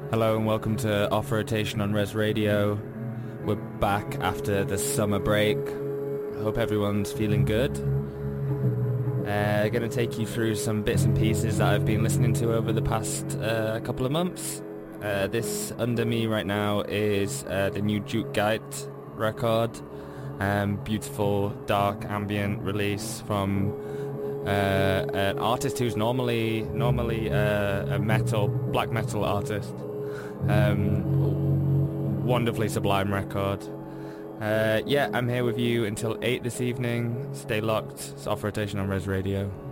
Hello and welcome to Off Rotation on Res Radio. We're back after the summer break. Hope everyone's feeling good. Going to take you through some bits and pieces that I've been listening to over the past couple of months. This under me right now is the new Juke Geit record. Beautiful dark ambient release from an artist who's normally a black metal artist. Wonderfully sublime record. I'm here with you until 8 this evening. Stay locked. It's Off Rotation on Res Radio.